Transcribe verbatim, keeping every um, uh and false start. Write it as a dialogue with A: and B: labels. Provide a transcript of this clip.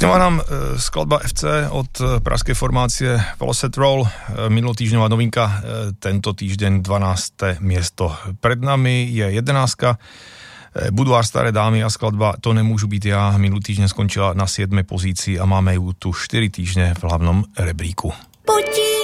A: Odňala nám skladba ef cé od pražskej formácie Velocet Roll, minulotýždňová novinka, tento týždeň dvanáste miesto. Pred nami je jedenáctka, Buduár Staré dámy a skladba To nemôžu byť ja, minulý týždeň skončila na siedmej pozícii a máme ju tu štyri týždne v hlavnom rebríku.
B: Poti